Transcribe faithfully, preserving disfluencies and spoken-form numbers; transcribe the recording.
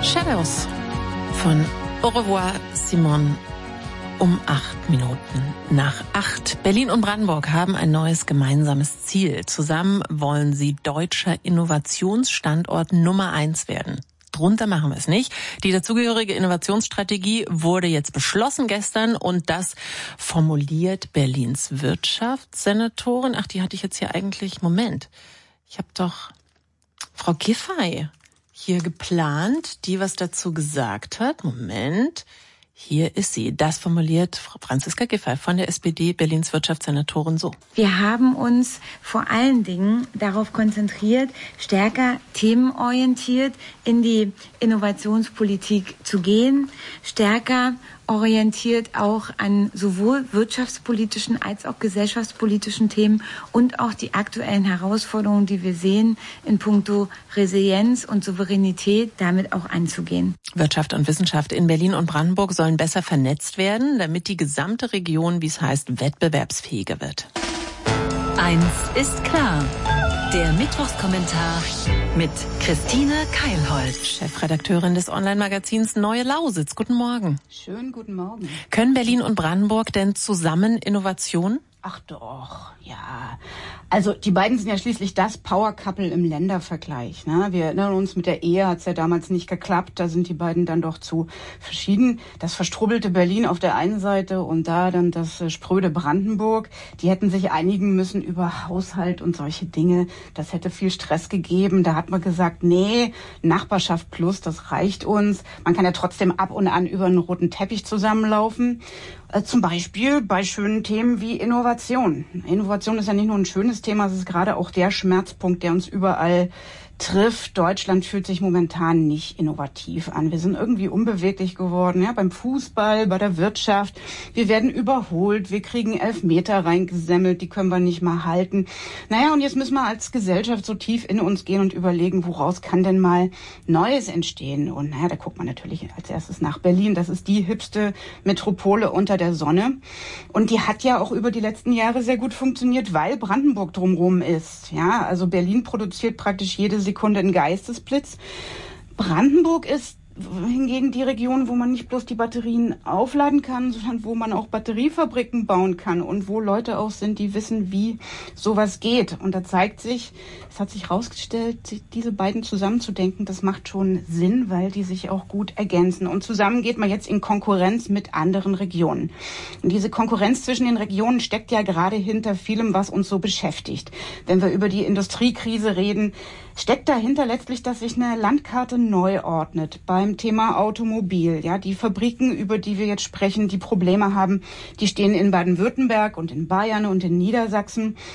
Shadows von Au revoir, Simone. Um acht Minuten nach acht. Berlin und Brandenburg haben ein neues gemeinsames Ziel. Zusammen wollen sie deutscher Innovationsstandort Nummer eins werden. Drunter machen wir es nicht. Die dazugehörige Innovationsstrategie wurde jetzt beschlossen gestern und das formuliert Berlins Wirtschaftssenatorin. Ach, die hatte ich jetzt hier eigentlich. Moment. Ich habe doch Frau Giffey hier geplant, die was dazu gesagt hat. Moment. Hier ist sie. Das formuliert Frau Franziska Giffey von der S P D, Berlins Wirtschaftssenatorin, so. Wir haben uns vor allen Dingen darauf konzentriert, stärker themenorientiert in die Innovationspolitik zu gehen, stärker orientiert auch an sowohl wirtschaftspolitischen als auch gesellschaftspolitischen Themen und auch die aktuellen Herausforderungen, die wir sehen, in puncto Resilienz und Souveränität, damit auch anzugehen. Wirtschaft und Wissenschaft in Berlin und Brandenburg sollen besser vernetzt werden, damit die gesamte Region, wie es heißt, wettbewerbsfähiger wird. Eins ist klar. Der Mittwochskommentar mit Christine Keilholz, Chefredakteurin des Online-Magazins Neue Lausitz. Guten Morgen. Schönen guten Morgen. Können Berlin und Brandenburg denn zusammen Innovation? Ach doch, ja. Also die beiden sind ja schließlich das Power-Couple im Ländervergleich. Ne? Wir erinnern uns, mit der Ehe hat es ja damals nicht geklappt. Da sind die beiden dann doch zu verschieden. Das verstrubbelte Berlin auf der einen Seite und da dann das äh, spröde Brandenburg. Die hätten sich einigen müssen über Haushalt und solche Dinge. Das hätte viel Stress gegeben. Da hat man gesagt, nee, Nachbarschaft plus, das reicht uns. Man kann ja trotzdem ab und an über einen roten Teppich zusammenlaufen. Äh, zum Beispiel bei schönen Themen wie Innovation. Innovation ist ja nicht nur ein schönes Thema, es ist gerade auch der Schmerzpunkt, der uns überall trifft. Deutschland fühlt sich momentan nicht innovativ an. Wir sind irgendwie unbeweglich geworden, ja, beim Fußball, bei der Wirtschaft. Wir werden überholt, wir kriegen Elfmeter reingesemmelt, die können wir nicht mal halten. Naja, und jetzt müssen wir als Gesellschaft so tief in uns gehen und überlegen, woraus kann denn mal Neues entstehen? Und naja, da guckt man natürlich als erstes nach Berlin. Das ist die hipste Metropole unter der Sonne. Und die hat ja auch über die letzten Jahre sehr gut funktioniert, weil Brandenburg drumherum ist. Ja, also Berlin produziert praktisch jede Sekunde einen Geistesblitz. Brandenburg ist hingegen die Region, wo man nicht bloß die Batterien aufladen kann, sondern wo man auch Batteriefabriken bauen kann und wo Leute auch sind, die wissen, wie sowas geht. Und da zeigt sich, es hat sich herausgestellt, diese beiden zusammenzudenken, das macht schon Sinn, weil die sich auch gut ergänzen. Und zusammen geht man jetzt in Konkurrenz mit anderen Regionen. Und diese Konkurrenz zwischen den Regionen steckt ja gerade hinter vielem, was uns so beschäftigt. Wenn wir über die Industriekrise reden, steckt dahinter letztlich, dass sich eine Landkarte neu ordnet beim Thema Automobil. Ja, die Fabriken, über die wir jetzt sprechen, die Probleme haben, die stehen in Baden-Württemberg und in Bayern und in Niedersachsen.